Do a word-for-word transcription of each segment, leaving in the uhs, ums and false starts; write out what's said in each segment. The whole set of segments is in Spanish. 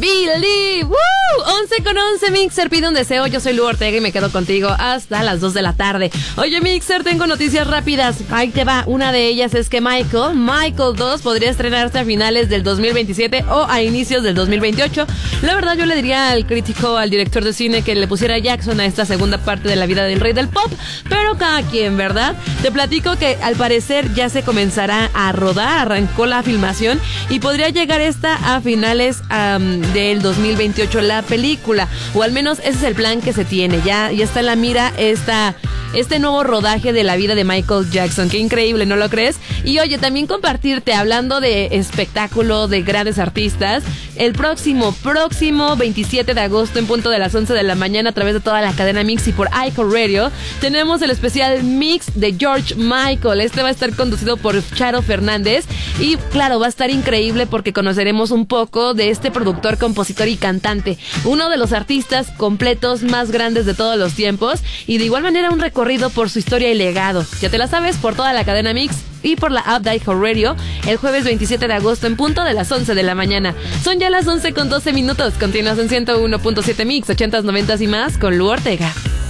Believe. ¡Woo! once con once, Mixer, pide un deseo. Yo soy Lu Ortega y me quedo contigo hasta las dos de la tarde. Oye, Mixer, tengo noticias rápidas. Ahí te va. Una de ellas es que Michael, Michael dos podría estrenarse a finales del dos mil veintisiete o a inicios del dos mil veintiocho. La verdad, yo le diría al crítico, al director de cine, que le pusiera Jackson a esta segunda parte de la vida del rey del pop, pero cada quien, ¿verdad? Te platico que al parecer ya se comenzará a rodar, arrancó la filmación y podría llegar esta a finales um, del dos mil veintiocho la película, o al menos ese es el plan que se tiene. Ya, ya está en la mira esta, este nuevo rodaje de la vida de Michael Jackson. Qué increíble, ¿no lo crees? Y oye, también compartirte, hablando de espectáculo, de grandes artistas, el próximo, próximo veintisiete de agosto en punto de las once de la mañana a través de toda la cadena Mix y por iHeartRadio, tenemos el especial Mix de George Michael. Este va a estar conducido por Charo Fernández y claro, va a estar increíble porque conoceremos un poco de este productor, compositor y cantante, uno de los artistas completos más grandes de todos los tiempos, y de igual manera un recorrido por su historia y legado. Ya te la sabes, por toda la cadena Mix y por la app de iHeartRadio el jueves veintisiete de agosto en punto de las once de la mañana. Son ya las once con doce minutos. Continúas en ciento uno punto siete Mix, ochentas, noventas y más con Lu Ortega.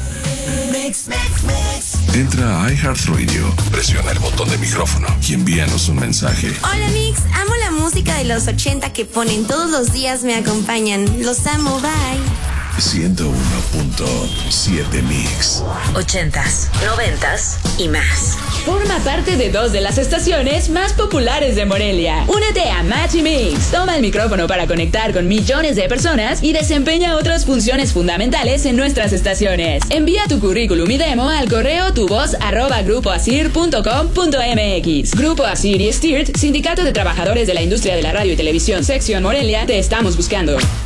Mix, mix, mix. Entra a iHeartRadio, presiona el botón de micrófono y envíanos un mensaje. Hola Mix, amo la música de los ochenta que ponen todos los días, me acompañan. Los amo, bye. ciento uno punto siete Mix. Ochentas, noventas y más. Forma parte de dos de las estaciones más populares de Morelia. Únete a Match y Mix. Toma el micrófono para conectar con millones de personas y desempeña otras funciones fundamentales en nuestras estaciones. Envía tu currículum y demo al correo tuvoz arroba grupoasir punto com punto mx. Grupo Asir y Stirt, Sindicato de Trabajadores de la Industria de la Radio y Televisión, Sección Morelia, te estamos buscando.